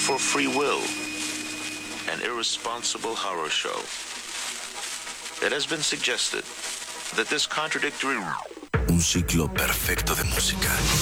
for free will, an irresponsible horror show. It has been suggested that this contradictory... Un ciclo perfecto de música.